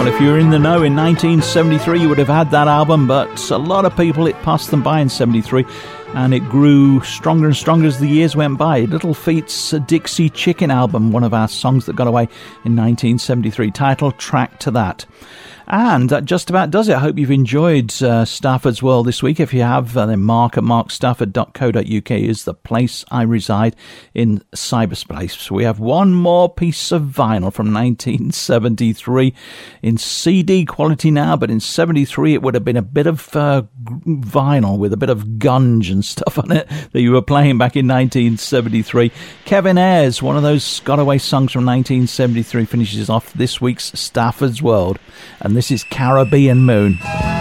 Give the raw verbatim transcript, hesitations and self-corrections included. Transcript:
Well, if you were in the know in nineteen seventy-three, you would have had that album, but a lot of people, it passed them by in seventy-three, and it grew stronger and stronger as the years went by. Little Feat's Dixie Chicken album, one of our songs that got away in nineteen seventy-three, title track to that. And that just about does it. I hope you've enjoyed uh, Stafford's World this week. If you have, uh, then mark at mark stafford dot co dot uk is the place I reside in cyberspace. We have one more piece of vinyl from nineteen seventy-three in C D quality now, but in seventy-three it would have been a bit of uh, vinyl with a bit of gunge and stuff on it that you were playing back in nineteen seventy-three. Kevin Ayers, one of those got away songs from nineteen seventy-three, finishes off this week's Stafford's World. And this is Caribbean Moon.